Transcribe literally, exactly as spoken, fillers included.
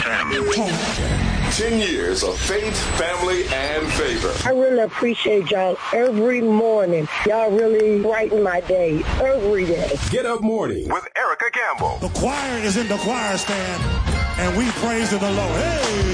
M. Ten years of faith, family, and favor. I really appreciate y'all every morning. Y'all really brighten my day every day. Get Up Morning with Erica Campbell. The choir is in the choir stand, and we praise the Lord. Hey!